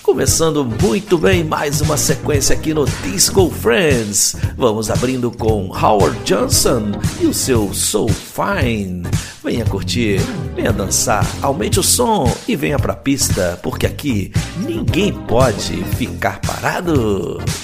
Começando muito bem, mais uma sequência aqui no Disco Friends. Vamos abrindo com Howard Johnson e o seu So Fine. Venha curtir, venha dançar, aumente o som e venha pra pista, porque aqui ninguém pode ficar parado.